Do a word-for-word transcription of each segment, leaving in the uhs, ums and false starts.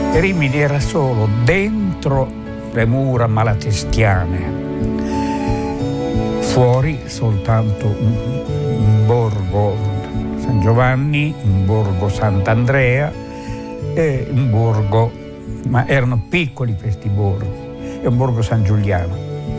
Rimini era solo dentro le mura malatestiane, fuori soltanto un, un borgo San Giovanni, un borgo Sant'Andrea e un borgo, ma erano piccoli questi borghi, e un borgo San Giuliano.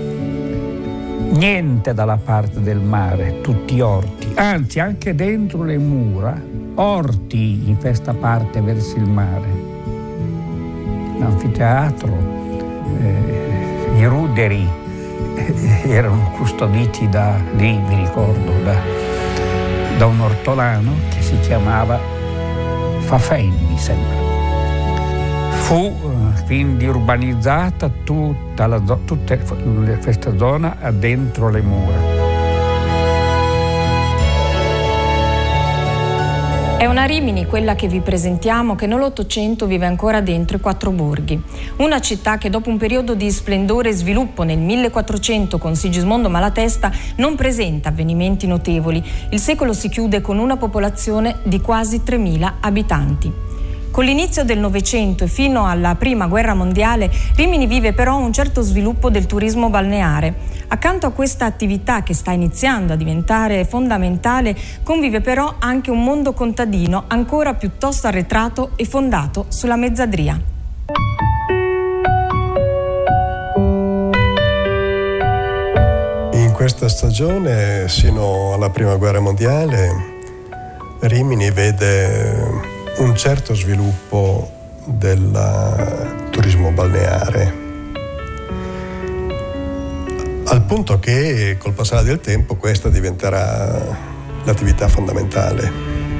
Niente dalla parte del mare, tutti orti, anzi anche dentro le mura, orti in questa parte verso il mare. L'anfiteatro, eh, i ruderi eh, erano custoditi da lì, mi ricordo, da, da un ortolano che si chiamava Fafen, mi sembra. Fu eh, quindi urbanizzata tutta, la, tutta questa zona dentro le mura. È una Rimini, quella che vi presentiamo, che nell'Ottocento vive ancora dentro i quattro borghi. Una città che dopo un periodo di splendore e sviluppo nel millequattrocento con Sigismondo Malatesta non presenta avvenimenti notevoli. Il secolo si chiude con una popolazione di quasi tremila abitanti. Con l'inizio del Novecento e fino alla Prima Guerra Mondiale, Rimini vive però un certo sviluppo del turismo balneare. Accanto a questa attività che sta iniziando a diventare fondamentale, convive però anche un mondo contadino ancora piuttosto arretrato e fondato sulla mezzadria. In questa stagione, sino alla Prima Guerra Mondiale, Rimini vede un certo sviluppo del turismo balneare, al punto che col passare del tempo questa diventerà l'attività fondamentale,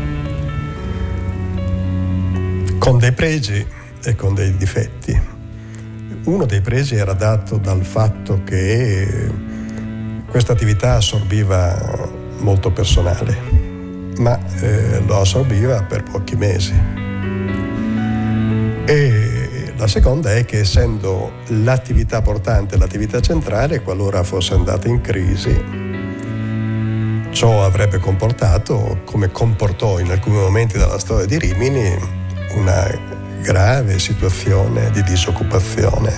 con dei pregi e con dei difetti. Uno dei pregi era dato dal fatto che questa attività assorbiva molto personale, ma eh, lo assorbiva per pochi mesi. E la seconda è che, essendo l'attività portante, l'attività centrale, qualora fosse andata in crisi, ciò avrebbe comportato, come comportò in alcuni momenti della storia di Rimini, una grave situazione di disoccupazione.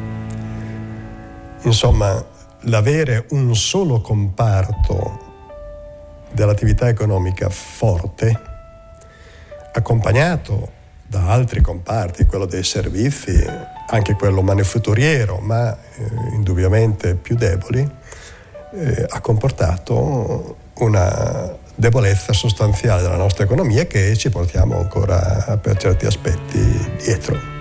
Insomma, l'avere un solo comparto dell'attività economica forte, accompagnato da altri comparti, quello dei servizi, anche quello manifatturiero, ma eh, indubbiamente più deboli, eh, ha comportato una debolezza sostanziale della nostra economia che ci portiamo ancora per certi aspetti dietro.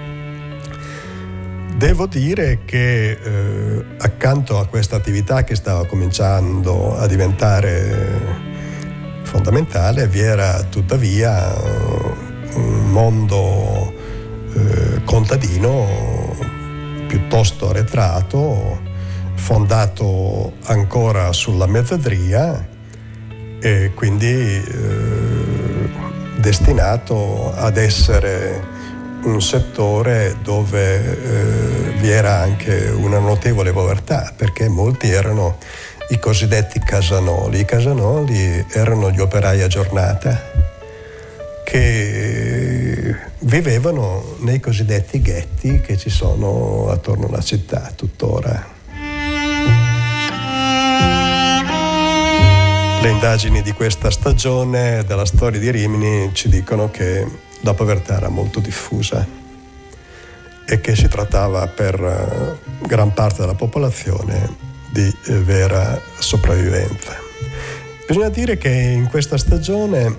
Devo dire che eh, accanto a questa attività che stava cominciando a diventare fondamentale, vi era tuttavia un mondo eh, contadino piuttosto arretrato, fondato ancora sulla mezzadria e quindi eh, destinato ad essere un settore dove eh, vi era anche una notevole povertà, perché molti erano i cosiddetti casanoli. I casanoli erano gli operai a giornata che vivevano nei cosiddetti ghetti che ci sono attorno alla città tuttora. Le indagini di questa stagione della storia di Rimini ci dicono che la povertà era molto diffusa e che si trattava per gran parte della popolazione di vera sopravvivenza. Bisogna dire che in questa stagione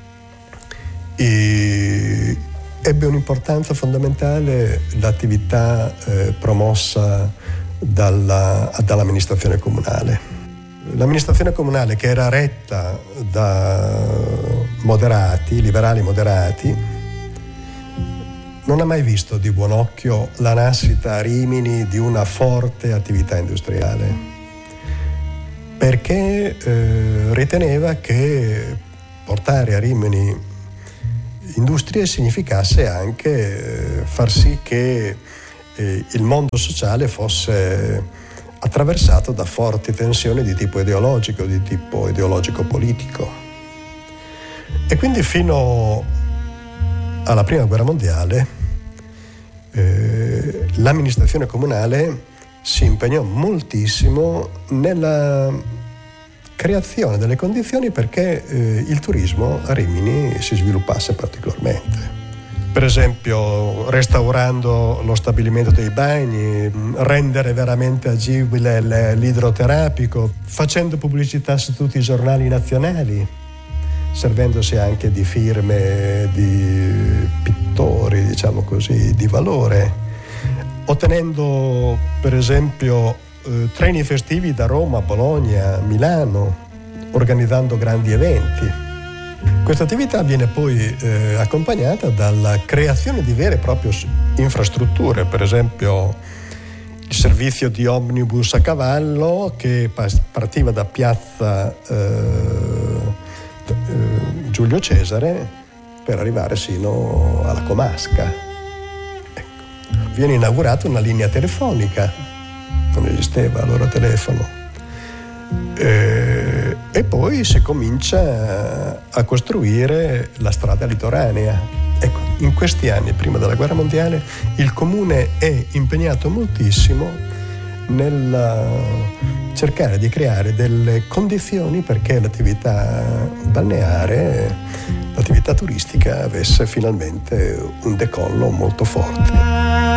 eh, ebbe un'importanza fondamentale l'attività eh, promossa dalla, dall'amministrazione comunale. L'amministrazione comunale, che era retta da moderati, liberali moderati, non ha mai visto di buon occhio la nascita a Rimini di una forte attività industriale, perché eh, riteneva che portare a Rimini industrie significasse anche eh, far sì che eh, il mondo sociale fosse attraversato da forti tensioni di tipo ideologico, di tipo ideologico-politico. E quindi fino alla Prima Guerra Mondiale eh, l'amministrazione comunale si impegnò moltissimo nella creazione delle condizioni perché eh, il turismo a Rimini si sviluppasse particolarmente. Per esempio restaurando lo stabilimento dei bagni, rendere veramente agibile l'idroterapico, facendo pubblicità su tutti i giornali nazionali, servendosi anche di firme di pittori, diciamo così, di valore, ottenendo per esempio eh, treni festivi da Roma, Bologna, Milano, organizzando grandi eventi. Questa attività viene poi eh, accompagnata dalla creazione di vere e proprie infrastrutture, per esempio il servizio di omnibus a cavallo che partiva da piazza eh, eh, Giulio Cesare per arrivare sino alla Comasca. Ecco. Viene inaugurata una linea telefonica, non esisteva allora telefono. Eh, e poi si comincia a costruire la strada litoranea. Ecco, in questi anni, prima della guerra mondiale, il comune è impegnato moltissimo nel cercare di creare delle condizioni perché l'attività balneare, l'attività turistica avesse finalmente un decollo molto forte.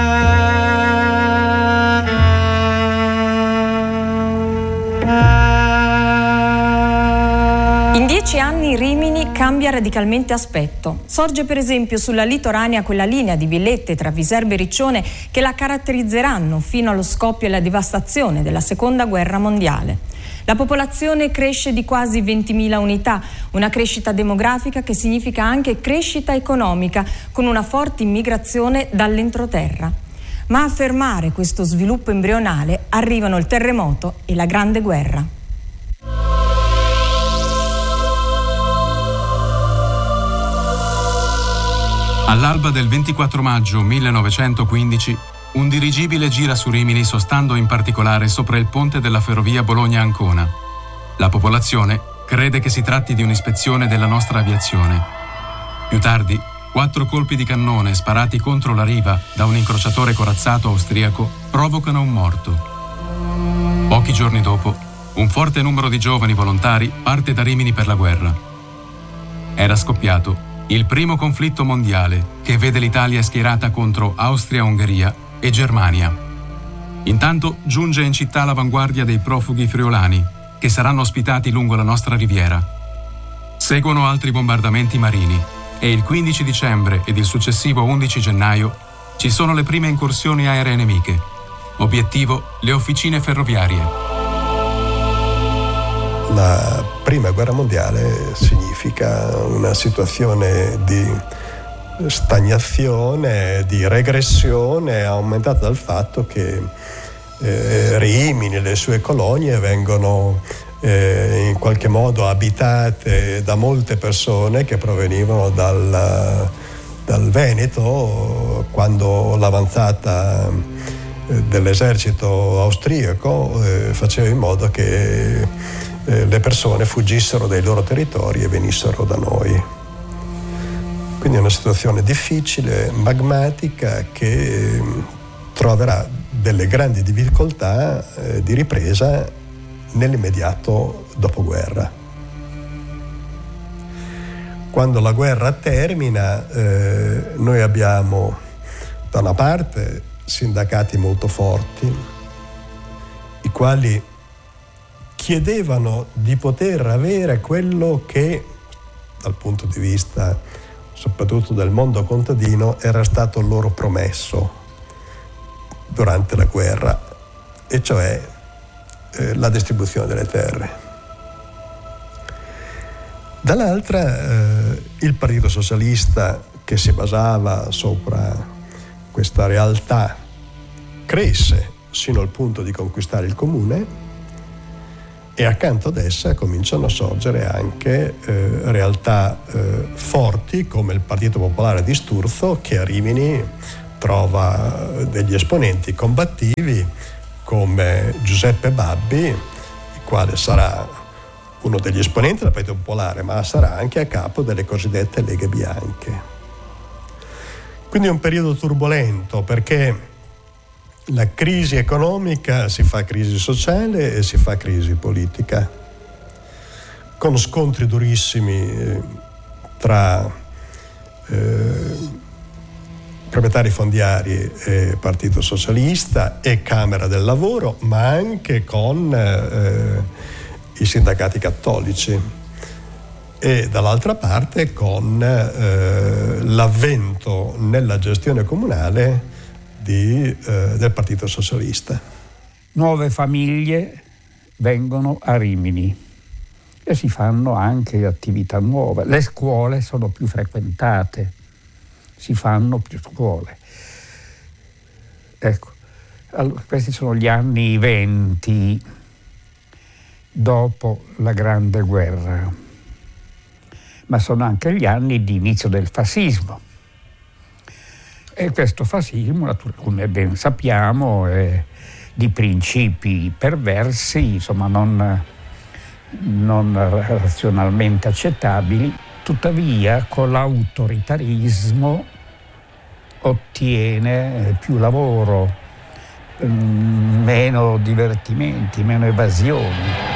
In dieci anni Rimini cambia radicalmente aspetto. Sorge per esempio sulla litoranea quella linea di villette tra Viterbo e Riccione che la caratterizzeranno fino allo scoppio e alla devastazione della seconda guerra mondiale. La popolazione cresce di quasi ventimila unità, una crescita demografica che significa anche crescita economica con una forte immigrazione dall'entroterra. Ma a fermare questo sviluppo embrionale arrivano il terremoto e la Grande Guerra. All'alba del ventiquattro maggio millenovecentoquindici, un dirigibile gira su Rimini sostando in particolare sopra il ponte della ferrovia Bologna-Ancona. La popolazione crede che si tratti di un'ispezione della nostra aviazione. Più tardi, quattro colpi di cannone sparati contro la riva da un incrociatore corazzato austriaco provocano un morto. Pochi giorni dopo, un forte numero di giovani volontari parte da Rimini per la guerra. Era scoppiato il primo conflitto mondiale che vede l'Italia schierata contro Austria-Ungheria e Germania. Intanto giunge in città l'avanguardia dei profughi friulani che saranno ospitati lungo la nostra riviera. Seguono altri bombardamenti marini e il quindici dicembre ed il successivo undici gennaio ci sono le prime incursioni aeree nemiche. Obiettivo: le officine ferroviarie. La prima guerra mondiale significa una situazione di stagnazione, di regressione, aumentata dal fatto che eh, Rimini e le sue colonie vengono eh, in qualche modo abitate da molte persone che provenivano dal, dal Veneto, quando l'avanzata dell'esercito austriaco eh, faceva in modo che le persone fuggissero dai loro territori e venissero da noi. Quindi è una situazione difficile, magmatica, che troverà delle grandi difficoltà eh, di ripresa nell'immediato dopoguerra. Quando la guerra termina, eh, noi abbiamo da una parte sindacati molto forti, i quali chiedevano di poter avere quello che, dal punto di vista soprattutto del mondo contadino, era stato loro promesso durante la guerra, e cioè eh, la distribuzione delle terre. Dall'altra eh, il Partito Socialista, che si basava sopra questa realtà, cresce sino al punto di conquistare il comune, e accanto ad essa cominciano a sorgere anche eh, realtà eh, forti come il Partito Popolare di Sturzo, che a Rimini trova degli esponenti combattivi come Giuseppe Babbi, il quale sarà uno degli esponenti del Partito Popolare, ma sarà anche a capo delle cosiddette Leghe Bianche. Quindi è un periodo turbolento, perché la crisi economica si fa crisi sociale e si fa crisi politica, con scontri durissimi tra eh, proprietari fondiari e Partito Socialista e Camera del Lavoro, ma anche con eh, i sindacati cattolici. E dall'altra parte con eh, l'avvento nella gestione comunale di, eh, del Partito Socialista. Nuove famiglie vengono a Rimini e si fanno anche attività nuove. Le scuole sono più frequentate, si fanno più scuole. Ecco, allora, questi sono gli anni venti dopo la Grande Guerra. Ma sono anche gli anni di inizio del fascismo. E questo fascismo, come ben sappiamo, è di principi perversi, insomma non, non razionalmente accettabili, tuttavia con l'autoritarismo ottiene più lavoro, meno divertimenti, meno evasioni.